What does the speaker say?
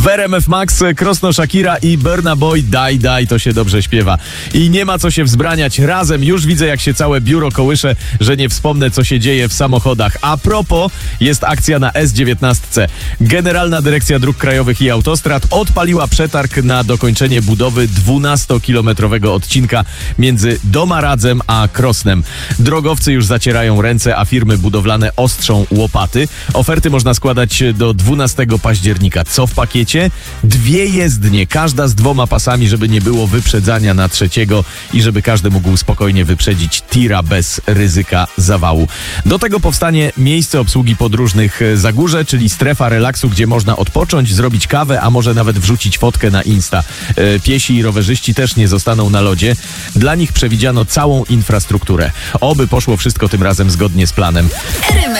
W RMF Max Krosno Shakira i Burna Boy Daj, to się dobrze śpiewa. I nie ma co się wzbraniać, razem już widzę jak się całe biuro kołysze, że nie wspomnę co się dzieje w samochodach. A propos, jest akcja na S19. Generalna Dyrekcja Dróg Krajowych i Autostrad odpaliła przetarg na dokończenie budowy 12-kilometrowego odcinka między Domaradzem a Krosnem. Drogowcy już zacierają ręce, a firmy budowlane ostrzą łopaty. Oferty można składać do 12 października. Co w pakiecie? 2 jezdnie, każda z 2 pasami, żeby nie było wyprzedzania na trzeciego i żeby każdy mógł spokojnie wyprzedzić tira bez ryzyka zawału. Do tego powstanie miejsce obsługi podróżnych za górze, czyli strefa relaksu, gdzie można odpocząć, zrobić kawę, a może nawet wrzucić fotkę na Insta. Piesi i rowerzyści też nie zostaną na lodzie. Dla nich przewidziano całą infrastrukturę. Oby poszło wszystko tym razem zgodnie z planem.